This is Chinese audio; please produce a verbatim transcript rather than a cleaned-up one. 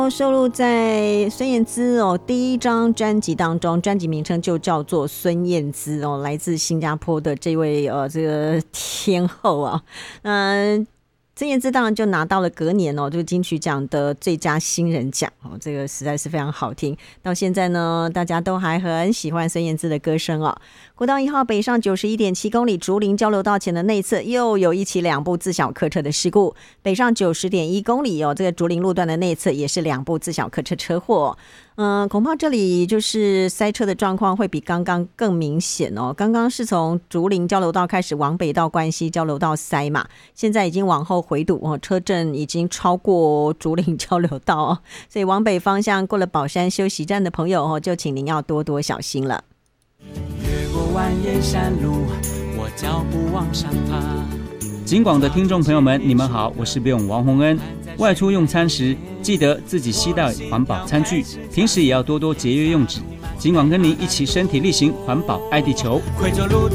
收录在孙燕姿哦第一张专辑当中，专辑名称就叫做孙燕姿哦，来自新加坡的这位呃这个天后啊，嗯、呃。孙燕姿当然就拿到了隔年哦，就金曲奖的最佳新人奖哦，这个实在是非常好听。到现在呢，大家都还很喜欢孙燕姿的歌声哦。国道一号北上九十一点七公里竹林交流道前的内侧又有一起两部自小客车的事故，北上九十点一公里哦，这个竹林路段的内侧也是两部自小客车车祸。嗯，恐怕这里就是塞车的状况会比刚刚更明显哦。刚刚是从竹林交流道开始往北到关西交流道塞嘛，现在已经往后回堵哦，车阵已经超过竹林交流道哦，所以往北方向过了宝山休息站的朋友哦，就请您要多多小心了。 越过蜿蜒山路，我脚步往上爬。 警广的听众朋友们，你们好，我是贝勇王洪恩。外出用餐时，记得自己携带环保餐具，平时也要多多节约用纸。警广跟您一起身体力行，环保爱地球。